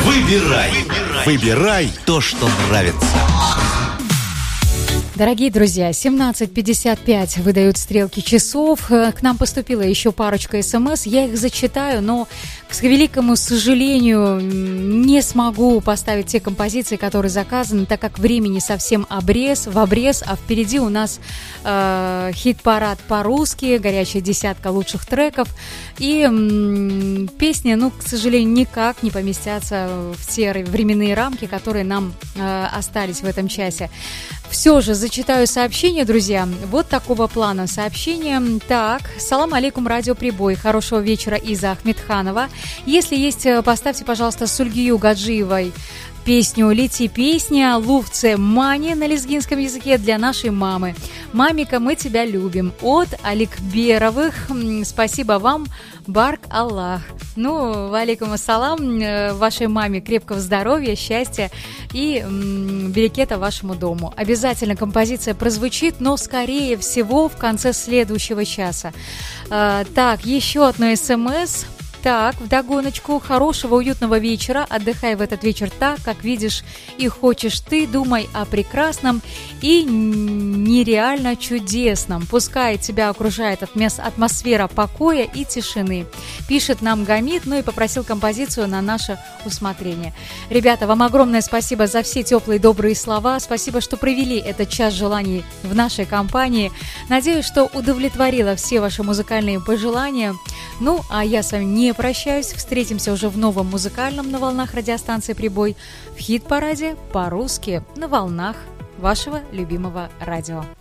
Выбирай то, что нравится. Дорогие друзья, 17:55 выдают стрелки часов. К нам поступила еще парочка смс. Я их зачитаю, но, к великому сожалению, не смогу поставить те композиции, которые заказаны, так как времени совсем в обрез, а впереди у нас хит-парад по-русски, горячая десятка лучших треков. И песни, к сожалению, никак не поместятся в те временные рамки, которые нам остались в этом часе. Все же зачитаю сообщение, друзья. Вот такого плана сообщения. Так, салам алейкум, радиоприбой. Хорошего вечера из Ахмедханова. Если есть, поставьте, пожалуйста, Сульгию Гаджиевой песню «Лети, песня» Лувце Мани на лезгинском языке для нашей мамы. Мамика, мы тебя любим. От Аликберовых. Спасибо вам, Барк Аллах. Валейкум ассалам. Вашей маме крепкого здоровья, счастья и берекета вашему дому. Обязательно композиция прозвучит, но, скорее всего, в конце следующего часа. Так, еще одно СМС. Так, вдогоночку. Хорошего, уютного вечера. Отдыхай в этот вечер так, как видишь и хочешь ты. Думай о прекрасном и нереально чудесном. Пускай тебя окружает атмосфера покоя и тишины. Пишет нам Гамид, и попросил композицию на наше усмотрение. Ребята, вам огромное спасибо за все теплые добрые слова. Спасибо, что провели этот час желаний в нашей компании. Надеюсь, что удовлетворила все ваши музыкальные пожелания. А я с вами не прощаюсь. Встретимся уже в новом музыкальном на волнах радиостанции «Прибой» в хит-параде по-русски на волнах вашего любимого радио.